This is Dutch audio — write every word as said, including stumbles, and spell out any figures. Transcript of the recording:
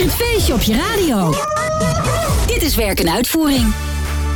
vier het feestje op je radio. Dit is Werk en Uitvoering.